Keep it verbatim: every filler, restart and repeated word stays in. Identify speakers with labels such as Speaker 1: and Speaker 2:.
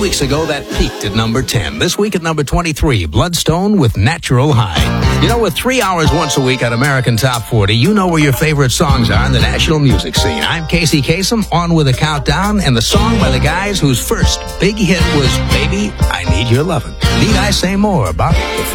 Speaker 1: weeks ago, that peaked at number ten. This week at number twenty-three, Bloodstone with Natural High. You know, with three hours once a week on American Top forty, you know where your favorite songs are in the national music scene. I'm Casey Kasem, on with a countdown, and the song by the guys whose first big hit was Baby, I Need Your Lovin'. Need I say more about the